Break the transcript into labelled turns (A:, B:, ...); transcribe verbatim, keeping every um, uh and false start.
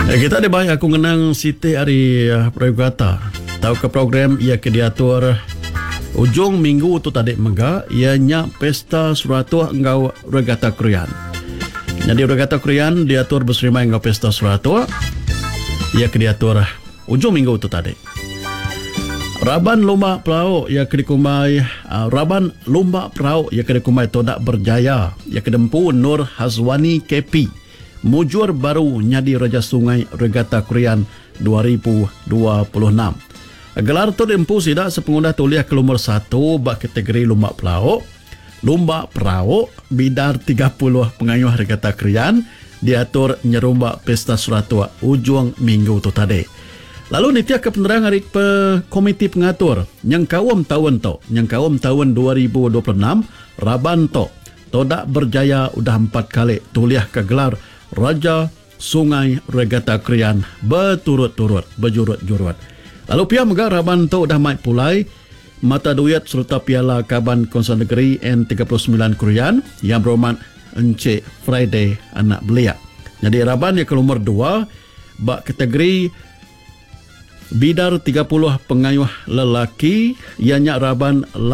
A: Eh, kita ada banyak aku mengenang Siti Ari uh, Prayugata. Tahu ke program ia ke diatur ujung minggu tu tadi mega ianya pesta suratu engau regata Krian. Jadi regata Krian diatur bersama engau pesta suratu ia ke diatur ujung minggu tu tadi. Raban lomba perahu ia ke dikumai uh, Raban lomba perahu ia ke dikumai Todak Berjaya ia ke dempu Nur Hazwani K P. Mujur baru nyadi Raja Sungai Regata Krian dua ribu dua puluh enam. Gelar tu dempu sida sepengundah tuliah ke nomor satu bak kategori lomba perahu. Lomba perahu bidar tiga puluh pengayuh Regata Krian diatur nyerumba pesta suratua ujung minggu tu tadi. Lalu nitia ke penerang hari pe komiti pengatur yang kawam tahun tu, yang kawam tahun dua ribu dua puluh enam Raban tu Todak Berjaya udah empat kali tuliah ke gelar Raja Sungai Regata Krian berturut-turut, berjurut-jurut. Lalu pihak mega Raban tu dah mai pulai mata duit serta piala Kaban Konsol Negeri N tiga puluh sembilan Krian yang berhormat Encik Friday anak belia. Jadi Raban yang ke nomor dua bak kategori bidar tiga puluh pengayuh lelaki ianya Raban